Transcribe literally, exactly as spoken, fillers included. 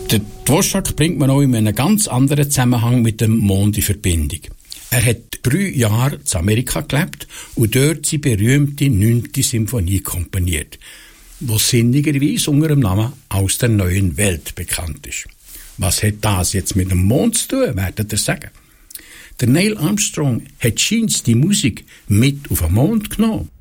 Der Dvořák bringt man auch in einem ganz anderen Zusammenhang mit dem Mond in Verbindung. Er hat drei Jahre in Amerika gelebt und dort seine berühmte neunte Symphonie komponiert, die sinnigerweise unter dem Namen «Aus der neuen Welt» bekannt ist. Was hat das jetzt mit dem Mond zu tun, werdet ihr sagen? Der Neil Armstrong hat scheint die Musik mit auf den Mond genommen.